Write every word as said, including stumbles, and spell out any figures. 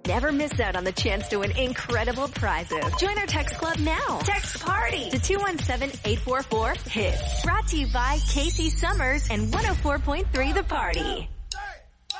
Never miss out on the chance to win incredible prizes. Join our text club now. Text PARTY to two one seven, eight four four, HITS. Brought to you by Casey Summers and one oh four point three The Party.